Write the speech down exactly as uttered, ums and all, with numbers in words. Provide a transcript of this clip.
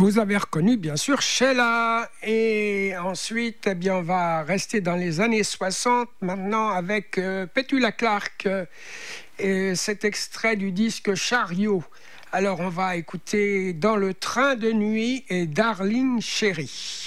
Vous avez reconnu, bien sûr, Sheila. Et ensuite, eh bien, on va rester dans les années soixante, maintenant, avec euh, Petula Clark. euh, et cet extrait du disque Chariot. Alors, on va écouter Dans le train de nuit et Darling Chérie.